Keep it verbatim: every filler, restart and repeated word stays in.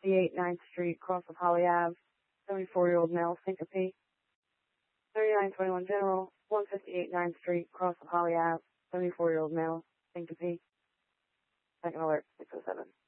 fifty-eight ninth Street, cross of Holly Ave, seventy-four-year-old male, syncope. thirty-nine twenty-one General, one fifty-eight ninth Street, cross of Holly Ave, seventy-four-year-old male, syncope. Second alert, six oh seven.